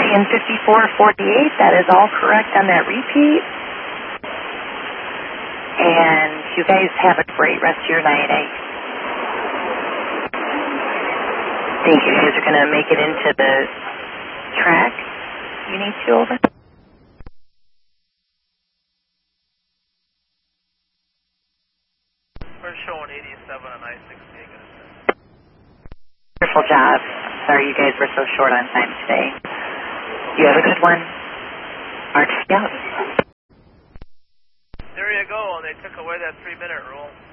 saying 5448. That is all correct on that repeat. And you guys have a great rest of your night. I think you guys are going to make it into the track. You need to, over? We're showing 87 on I-60. Wonderful job. Sorry you guys were so short on time today. You have a good one. Arch Scout. There you go. They took away that 3-minute rule.